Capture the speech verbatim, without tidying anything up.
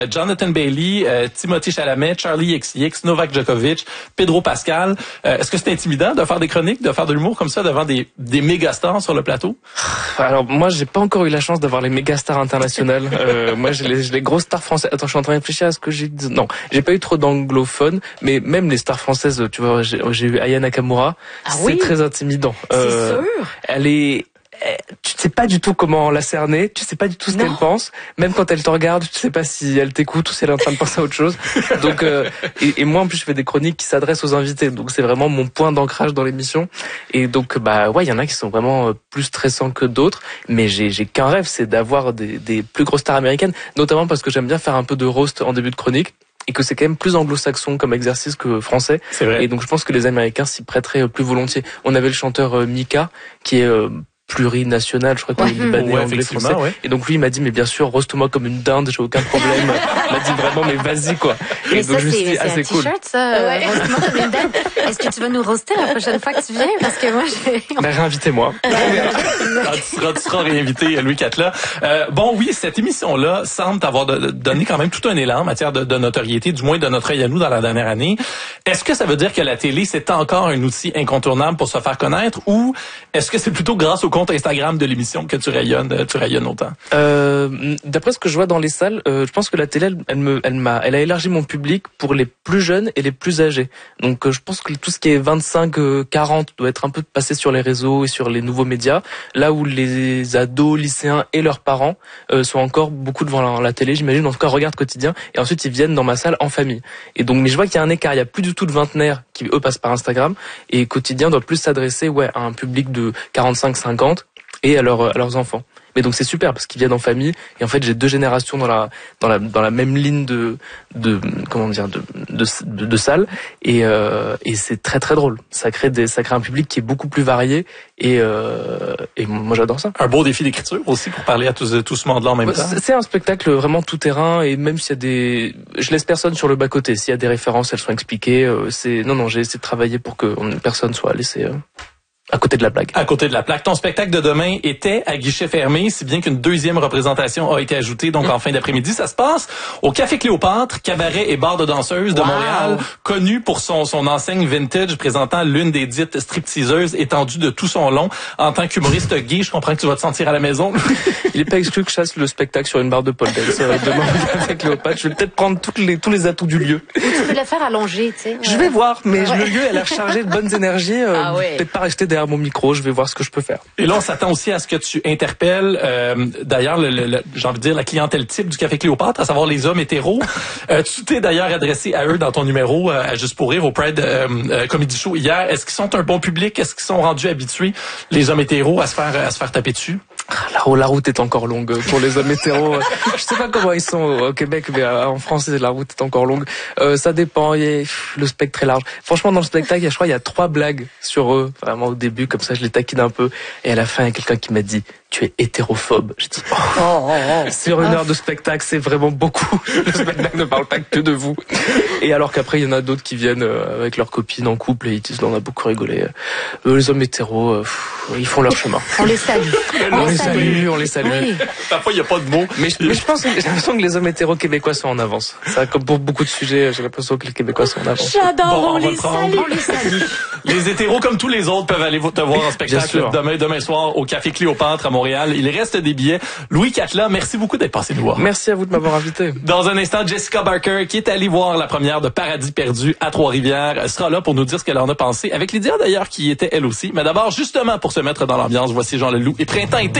Jonathan Bailey, euh, Timothée Chalamet, Charlie X C X, Novak Djokovic, Pedro Pascal. Euh, est-ce que c'est intimidant de faire des chroniques, de faire de l'humour comme ça devant des, des méga stars sur le plateau? Alors moi, j'ai pas encore eu la chance d'avoir les méga stars internationales. euh, moi, j'ai les, j'ai les grosses stars françaises. Attends, je suis en train de réfléchir à ce que j'ai dit. Non, j'ai pas eu trop d'anglophones, mais même les stars françaises, tu vois, j'ai, j'ai eu Aya Nakamura. Ah c'est oui? très intimidant. C'est euh, sûr. Elle est... Tu sais pas du tout comment la cerner, tu sais pas du tout ce Non. qu'elle pense. Même quand elle te regarde, tu sais pas si elle t'écoute ou si elle est en train de penser à autre chose. Donc, euh, et, et moi en plus je fais des chroniques qui s'adressent aux invités, donc c'est vraiment mon point d'ancrage dans l'émission. Et donc bah ouais, il y en a qui sont vraiment plus stressants que d'autres, mais j'ai j'ai qu'un rêve, c'est d'avoir des, des plus grosses stars américaines, notamment parce que j'aime bien faire un peu de roast en début de chronique. Et que c'est quand même plus anglo-saxon comme exercice que français. C'est vrai. Et donc je pense que les Américains s'y prêteraient plus volontiers. On avait le chanteur euh, Mika qui est euh, plurinational, je crois qu'il est Ouais. libanais, Ouais, anglais, français. ouais. Et donc lui il m'a dit mais bien sûr roast-moi comme une dinde, j'ai aucun problème. Il m'a dit vraiment mais vas-y quoi. Et Mais donc ça, je me suis c'est, dit c'est ah un c'est cool. t-shirt, ça. euh, Ouais. Roast-moi comme une dinde. Est-ce que tu vas nous roaster la prochaine fois que tu viens? Parce que moi, j'ai... Ben réinvitez-moi. Ah, tu seras, tu seras réinvité, Louis Catla. Euh, bon, oui, cette émission-là semble t'avoir de, de, donné quand même tout un élan en matière de, de notoriété, du moins de notre œil à nous dans la dernière année. Est-ce que ça veut dire que la télé, c'est encore un outil incontournable pour se faire connaître, ou est-ce que c'est plutôt grâce au compte Instagram de l'émission que tu rayonnes, tu rayonnes autant? Euh, d'après ce que je vois dans les salles, euh, je pense que la télé, elle, elle me, elle m'a, elle a élargi mon public pour les plus jeunes et les plus âgés. Donc, euh, je pense que tout ce qui est vingt-cinq quarante doit être un peu passé sur les réseaux et sur les nouveaux médias. Là où les ados, lycéens et leurs parents euh, sont encore beaucoup devant la, la télé, j'imagine, en tout cas, regardent quotidien. Et ensuite, ils viennent dans ma salle en famille. Et donc, mais je vois qu'il y a un écart. Il y a plus du tout de vingtenaires qui, eux, passent par Instagram. Et quotidien doit plus s'adresser, ouais, à un public de quarante-cinq cinquante et à, leur, à leurs enfants. Mais donc c'est super parce qu'ils viennent en famille et en fait j'ai deux générations dans la dans la dans la même ligne de de comment dire de de de, de salles et euh, et c'est très très drôle. Ça crée des ça crée un public qui est beaucoup plus varié et euh, et moi j'adore ça. Un beau défi d'écriture aussi pour parler à tout, tout ce monde-là en même temps. C'est un spectacle vraiment tout terrain et même s'il y a des je laisse personne sur le bas côté. S'il y a des références, elles sont expliquées. Euh, c'est non non j'ai essayé de travailler pour que personne soit laissé euh, à côté de la blague. À côté de la plaque. Ton spectacle de demain était à guichet fermé, si bien qu'une deuxième représentation a été ajoutée, donc en fin d'après-midi. Ça se passe au Café Cléopâtre, cabaret et bar de danseuses de Wow. Montréal, connu pour son, son enseigne vintage présentant l'une des dites stripteaseuses étendue de tout son long. En tant qu'humoriste gay, je comprends que tu vas te sentir à la maison. Il est pas exclu que je fasse le spectacle sur une barre de pole dance. Euh, demain avec Cléopâtre, je vais peut-être prendre toutes les, tous les atouts du lieu. Ou tu peux le faire allonger, tu sais. Je vais voir, mais le lieu a l'air chargé de bonnes énergies. Euh, Ah ouais. Peut-être pas rester derrière mon micro, je vais voir ce que je peux faire. Et là, on s'attend aussi à ce que tu interpelles, euh, d'ailleurs, le, le, le- j'ai envie de dire la clientèle type du Café Cléopâtre, à savoir les hommes hétéros. Euh, tu t'es d'ailleurs adressé à eux dans ton numéro euh, à Juste pour rire au Pride euh, euh, Comedy Show hier. Est-ce qu'ils sont un bon public? Est-ce qu'ils sont rendus habitués, les hommes hétéros, à se faire à se faire taper dessus? La, la route est encore longue pour les hommes hétéros. Je sais pas comment ils sont au Québec, mais en France, la route est encore longue. Euh, ça dépend. Il y a, pff, le spectre est large. Franchement, dans le spectacle, je crois, il y a trois blagues sur eux. Vraiment au début, comme ça, je les taquine un peu. Et à la fin, il y a quelqu'un qui m'a dit tu es hétérophobe. Je dis, oh, Oh, oh, oh. sur une heure de spectacle, c'est vraiment beaucoup. Le spectacle ne parle pas que de vous. Et alors qu'après, il y en a d'autres qui viennent euh, avec leurs copines en couple et ils disent, on a beaucoup rigolé. Euh, les hommes hétéros, euh, pff, ils font leur chemin. On les salue. On les salue, on les salue. Oui. Parfois, il n'y a pas de mots. Mais, je- mais je pense que j'ai l'impression que les hommes hétéros québécois sont en avance. Ça, comme pour beaucoup de sujets, j'ai l'impression que les Québécois sont en avance. J'adore, Bon, on, on va les prendre. salue. On les salue. Les hétéros, comme tous les autres, peuvent aller te voir en spectacle sûr. demain, demain soir au Café Cléopâtre à Montréal. Il reste des billets. Louis Catla, merci beaucoup d'être passé nous voir. Merci à vous de m'avoir invité. Dans un instant, Jessica Barker, qui est allée voir la première de Paradis perdu à Trois-Rivières, sera là pour nous dire ce qu'elle en a pensé, avec Lydia d'ailleurs, qui était elle aussi. Mais d'abord, justement, pour se mettre dans l'ambiance, voici Jean Leloup et Printemps-été.